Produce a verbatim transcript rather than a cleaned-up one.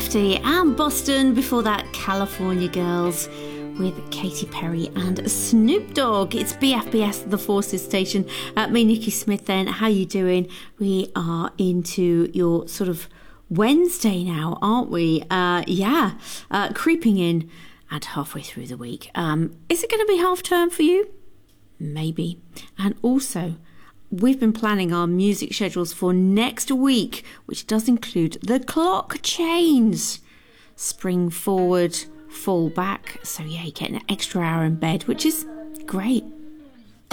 Lefty and Boston. Before that, California Girls with Katy Perry and Snoop Dogg. It's B F B S, the Forces Station. Uh, me, Nikki Smith then. How you doing? We are into your sort of Wednesday now, aren't we? Uh, yeah, uh, creeping in and halfway through the week. Um, is it going to be half term for you? Maybe. And also, we've been planning our music schedules for next week, which does include the clock chains. Spring forward, fall back. So yeah, you get an extra hour in bed, which is great.